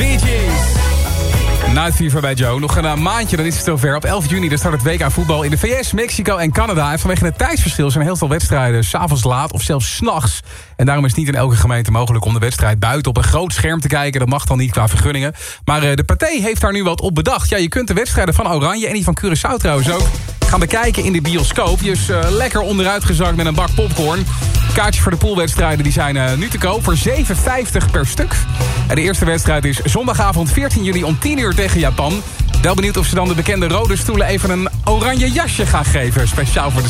Bee Gees. Night Fever bij Joe. Nog een maandje, dan is het zover. Op 11 juni start het WK voetbal in de VS, Mexico en Canada. En vanwege het tijdsverschil zijn heel veel wedstrijden 's avonds laat of zelfs 's nachts. En daarom is het niet in elke gemeente mogelijk om de wedstrijd buiten op een groot scherm te kijken. Dat mag dan niet qua vergunningen. Maar de Pathé heeft daar nu wat op bedacht. Ja, je kunt de wedstrijden van Oranje en die van Curaçao trouwens ook gaan bekijken in de bioscoop. Je is lekker onderuitgezakt met een bak popcorn. Kaartjes voor de poolwedstrijden die zijn nu te koop voor $7,50 per stuk. En de eerste wedstrijd is zondagavond 14 juli om 10 uur tegen Japan. Wel benieuwd of ze dan de bekende rode stoelen even een oranje jasje gaan geven. Speciaal voor de